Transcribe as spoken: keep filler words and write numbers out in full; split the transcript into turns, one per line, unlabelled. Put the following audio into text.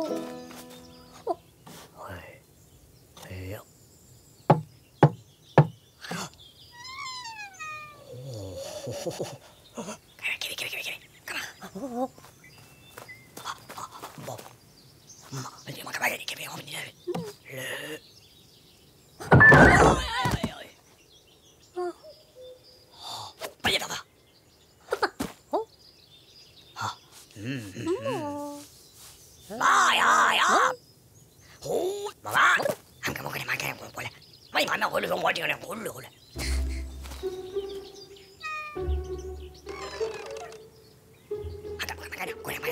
Ja. Give it, give it, give it, give it. Come on. Bob. Vedi, ma capire che mi vuoi dire? Vedi, papà. Vai, vai, vai. Oh, ma va. Anche mo che ne manca un po'. Ma io mando quello che vuoi dire, quello. Ada, magana, gue